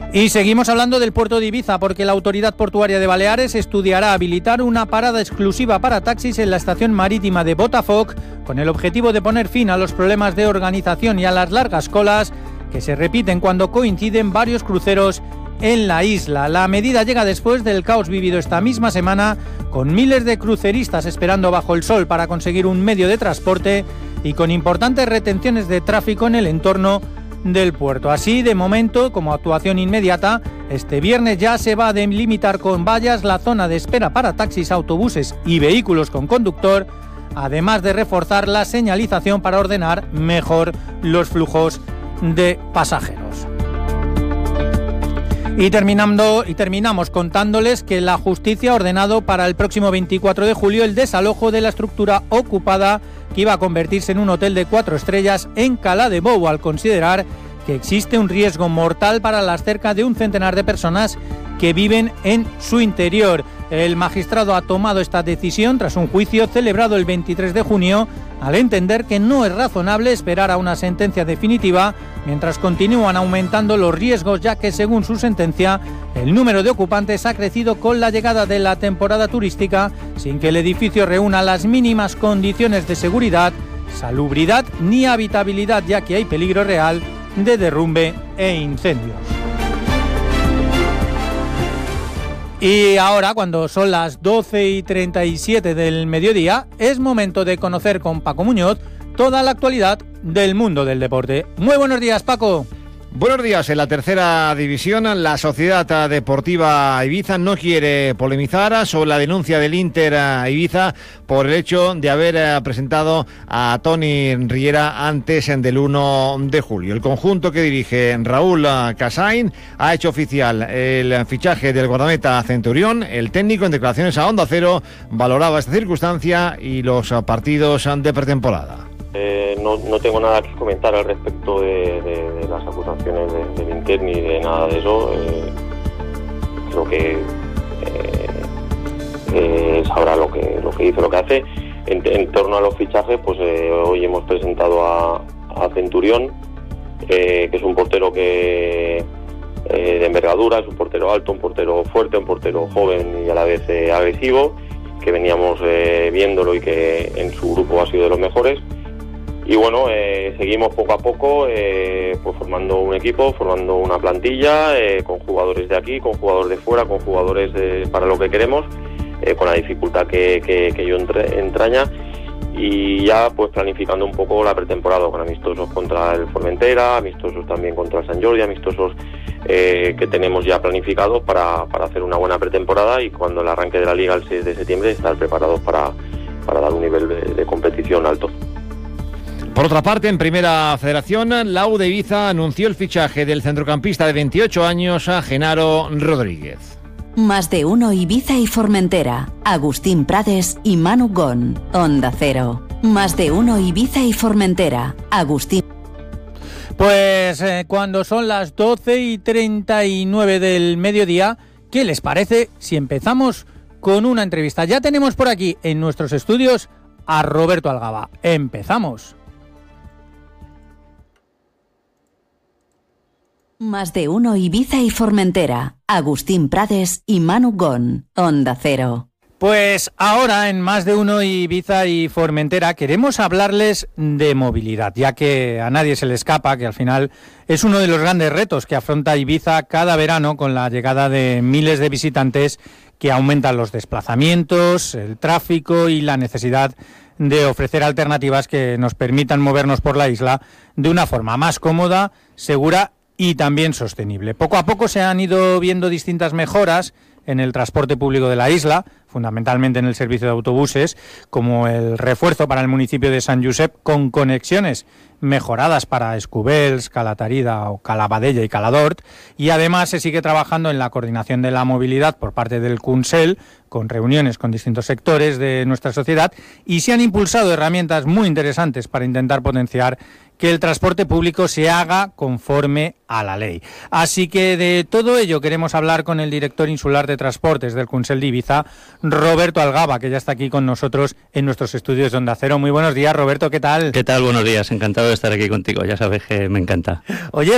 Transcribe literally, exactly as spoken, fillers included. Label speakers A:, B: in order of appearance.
A: Y seguimos hablando del puerto de Ibiza, porque la Autoridad Portuaria de Baleares estudiará habilitar una parada exclusiva para taxis en la estación marítima de Botafoc, con el objetivo de poner fin a los problemas de organización y a las largas colas que se repiten cuando coinciden varios cruceros en la isla. La medida llega después del caos vivido esta misma semana, con miles de cruceristas esperando bajo el sol para conseguir un medio de transporte y con importantes retenciones de tráfico en el entorno del puerto. Así, de momento, como actuación inmediata, este viernes ya se va a delimitar con vallas la zona de espera para taxis, autobuses y vehículos con conductor, además de reforzar la señalización para ordenar mejor los flujos de pasajeros. Y terminando y terminamos contándoles que la justicia ha ordenado para el próximo veinticuatro de julio el desalojo de la estructura ocupada que iba a convertirse en un hotel de cuatro estrellas en Cala de Bou, al considerar que existe un riesgo mortal para las cerca de un centenar de personas que viven en su interior. El magistrado ha tomado esta decisión tras un juicio celebrado el veintitrés de junio, al entender que no es razonable esperar a una sentencia definitiva mientras continúan aumentando los riesgos, ya que según su sentencia el número de ocupantes ha crecido con la llegada de la temporada turística sin que el edificio reúna las mínimas condiciones de seguridad, salubridad ni habitabilidad, ya que hay peligro real de derrumbe e incendios. Y ahora, cuando son las doce y treinta y siete del mediodía, es momento de conocer con Paco Muñoz toda la actualidad del mundo del deporte. Muy buenos días, Paco.
B: Buenos días. En la tercera división, la Sociedad Deportiva Ibiza no quiere polemizar sobre la denuncia del Inter a Ibiza por el hecho de haber presentado a Toni Riera antes del uno de julio. El conjunto que dirige Raúl Casain ha hecho oficial el fichaje del guardameta Centurión. El técnico, en declaraciones a Onda Cero, valoraba esta circunstancia y los partidos de pretemporada.
C: Eh, no, no tengo nada que comentar al respecto de, de, de las acusaciones de, del Inter ni de nada de eso. Eh, creo que eh, eh, sabrá lo que lo que dice, lo que hace. En, en torno a los fichajes, pues eh, hoy hemos presentado a, a Centurión, eh, que es un portero que eh, de envergadura, es un portero alto, un portero fuerte, un portero joven y a la vez eh, agresivo, que veníamos eh, viéndolo y que en su grupo ha sido de los mejores. Y bueno, eh, seguimos poco a poco eh, pues formando un equipo, formando una plantilla, eh, con jugadores de aquí, con jugadores de fuera, con jugadores eh, para lo que queremos, eh, con la dificultad que, que, que ello entre, entraña, y ya pues planificando un poco la pretemporada con amistosos contra el Formentera, amistosos también contra el Sant Jordi, amistosos eh, que tenemos ya planificados para, para hacer una buena pretemporada y cuando el arranque de la Liga el seis de septiembre estar preparados para, para dar un nivel de, de competición alto.
B: Por otra parte, en Primera Federación, la U de Ibiza anunció el fichaje del centrocampista de veintiocho años, a Genaro Rodríguez.
D: Más de uno Ibiza y Formentera, Agustín Prades y Manu Gon, Onda Cero. Más de uno Ibiza y Formentera, Agustín.
A: Pues eh, cuando son las doce y treinta y nueve del mediodía, ¿qué les parece si empezamos con una entrevista? Ya tenemos por aquí en nuestros estudios a Roberto Algaba. Empezamos.
D: Más de uno Ibiza y Formentera, Agustín Prades y Manu Gon, Onda Cero.
A: Pues ahora en Más de uno Ibiza y Formentera queremos hablarles de movilidad, ya que a nadie se le escapa que al final es uno de los grandes retos que afronta Ibiza cada verano con la llegada de miles de visitantes que aumentan los desplazamientos, el tráfico y la necesidad de ofrecer alternativas que nos permitan movernos por la isla de una forma más cómoda, segura y también sostenible. Poco a poco se han ido viendo distintas mejoras en el transporte público de la isla, fundamentalmente en el servicio de autobuses, como el refuerzo para el municipio de Sant Josep con conexiones mejoradas para Escubels, Calatarida o Calabadella y Caladort, y además se sigue trabajando en la coordinación de la movilidad por parte del Consell, con reuniones con distintos sectores de nuestra sociedad, y se han impulsado herramientas muy interesantes para intentar potenciar que el transporte público se haga conforme a la ley. Así que de todo ello queremos hablar con el director insular de transportes del Consell de Ibiza, Roberto Algaba, que ya está aquí con nosotros en nuestros estudios de Onda Cero. Muy buenos días, Roberto, ¿qué tal?
E: ¿Qué tal? Buenos días, encantado de estar aquí contigo, ya sabes que me encanta.
A: Oye,